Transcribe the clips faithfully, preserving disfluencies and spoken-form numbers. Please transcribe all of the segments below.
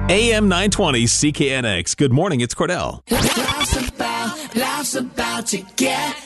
A M nine twenty C K N X. Good morning, it's Cordell. Life's about, life's about to get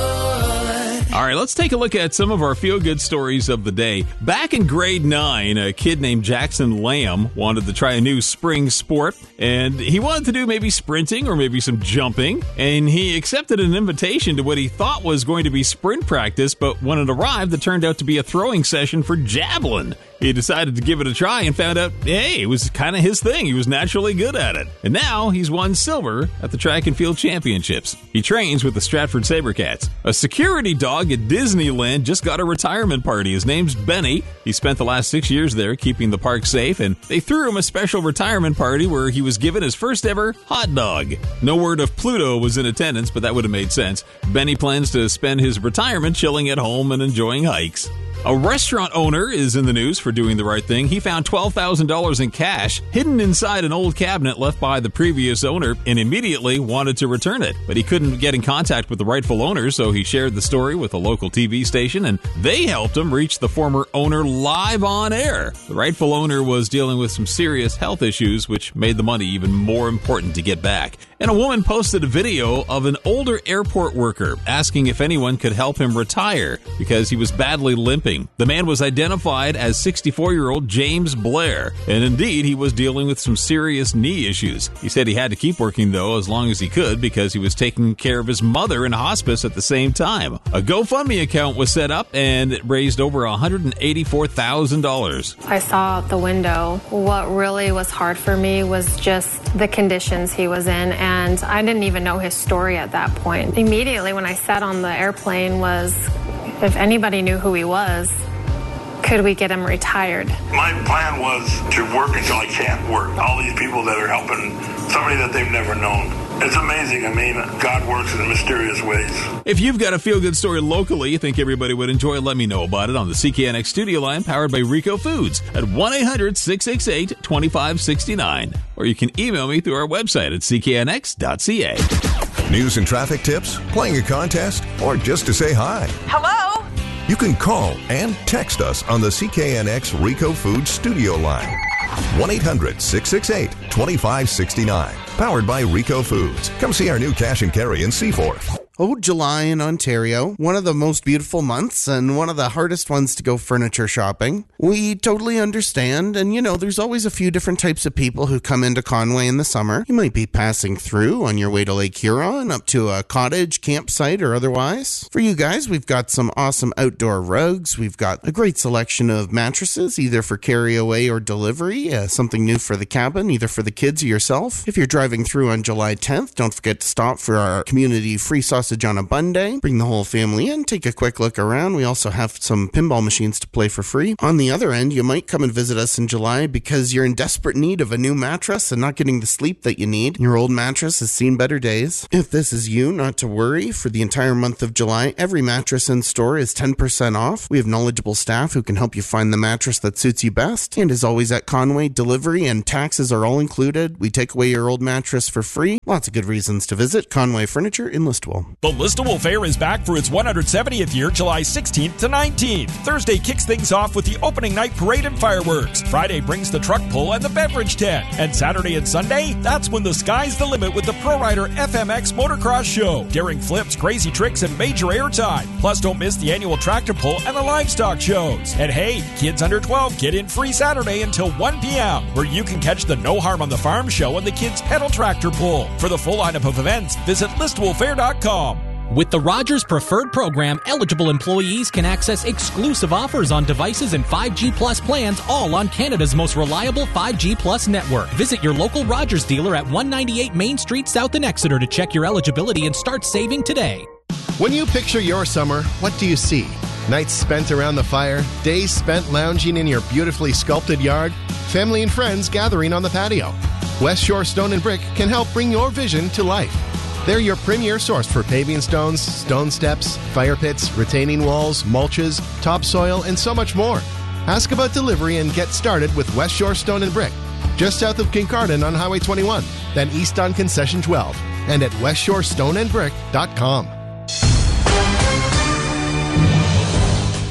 good. All right, let's take a look at some of our feel-good stories of the day. Back in grade nine, a kid named Jackson Lamb wanted to try a new spring sport, and he wanted to do maybe sprinting or maybe some jumping, and he accepted an invitation to what he thought was going to be sprint practice, but when it arrived, it turned out to be a throwing session for javelin. He decided to give it a try and found out, hey, it was kind of his thing. He was naturally good at it. And now he's won silver at the track and field championships. He trains with the Stratford Sabercats. A security dog at Disneyland just got a retirement party. His name's Benny. He spent the last six years there keeping the park safe, and they threw him a special retirement party where he was given his first ever hot dog. No word if Pluto was in attendance, but that would have made sense. Benny plans to spend his retirement chilling at home and enjoying hikes. A restaurant owner is in the news for doing the right thing. He found twelve thousand dollars in cash hidden inside an old cabinet left by the previous owner and immediately wanted to return it. But he couldn't get in contact with the rightful owner, so he shared the story with a local T V station, and they helped him reach the former owner live on air. The rightful owner was dealing with some serious health issues, which made the money even more important to get back. And a woman posted a video of an older airport worker asking if anyone could help him retire because he was badly limping. The man was identified as sixty-four-year-old James Blair, and indeed he was dealing with some serious knee issues. He said he had to keep working, though, as long as he could because he was taking care of his mother in hospice at the same time. A GoFundMe account was set up, and it raised over one hundred eighty-four thousand dollars. I saw out the window. What really was hard for me was just the conditions he was in, and I didn't even know his story at that point. Immediately when I sat on the airplane was, if anybody knew who he was, could we get him retired? My plan was to work until I can't work. All these people that are helping somebody that they've never known. It's amazing. I mean, God works in mysterious ways. If you've got a feel-good story locally you think everybody would enjoy, let me know about it on the C K N X studio line powered by Rico Foods at one eight hundred six six eight two five six nine. Or you can email me through our website at c k n x dot c a. News and traffic tips, playing a contest, or just to say hi. Hello? You can call and text us on the C K N X Rico Foods studio line. one eight hundred six six eight two five six nine. Powered by Rico Foods. Come see our new cash and carry in Seaforth. Oh, July in Ontario, one of the most beautiful months and one of the hardest ones to go furniture shopping. We totally understand, and you know, there's always a few different types of people who come into Conway in the summer. You might be passing through on your way to Lake Huron, up to a cottage, campsite, or otherwise. For you guys, we've got some awesome outdoor rugs. We've got a great selection of mattresses, either for carry away or delivery, uh, something new for the cabin, either for the kids or yourself. If you're driving through on July tenth, don't forget to stop for our community free sausage on a Bunday. Bring the whole family in, take a quick look around. We also have some pinball machines to play for free. On the other end, you might come and visit us in July because you're in desperate need of a new mattress and not getting the sleep that you need. Your old mattress has seen better days. If this is you, not to worry. For the entire month of July, every mattress in store is ten percent off. We have knowledgeable staff who can help you find the mattress that suits you best. And as always at Conway, delivery and taxes are all included. We take away your old mattress for free. Lots of good reasons to visit Conway Furniture in Listowel. The Listowel Fair is back for its one hundred seventieth year, July sixteenth to nineteenth. Thursday kicks things off with the opening night parade and fireworks. Friday brings the truck pull and the beverage tent. And Saturday and Sunday, that's when the sky's the limit with the Pro Rider F M X Motocross Show. Daring flips, crazy tricks, and major airtime. Plus, don't miss the annual tractor pull and the livestock shows. And hey, kids under twelve get in free Saturday until one p.m., where you can catch the No Harm on the Farm show and the kids' pedal tractor pull. For the full lineup of events, visit listowel fair dot com. With the Rogers Preferred program, eligible employees can access exclusive offers on devices and five G Plus plans, all on Canada's most reliable five G Plus network. Visit your local Rogers dealer at one ninety-eight Main Street South in Exeter to check your eligibility and start saving today. When you picture your summer, what do you see? Nights spent around the fire, days spent lounging in your beautifully sculpted yard, family and friends gathering on the patio. West Shore Stone and Brick can help bring your vision to life. They're your premier source for paving stones, stone steps, fire pits, retaining walls, mulches, topsoil, and so much more. Ask about delivery and get started with West Shore Stone and Brick, just south of Kincardine on Highway twenty-one, then east on Concession twelve, and at west shore stone and brick dot com.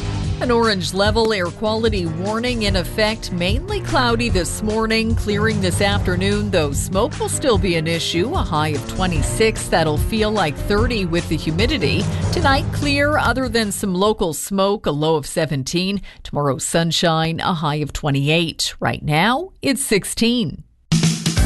An orange level air quality warning in effect. Mainly cloudy this morning, clearing this afternoon, though smoke will still be an issue. A high of twenty-six. That'll feel like thirty with the humidity. Tonight, clear other than some local smoke, a low of seventeen. Tomorrow, sunshine, a high of twenty-eight. Right now, it's sixteen.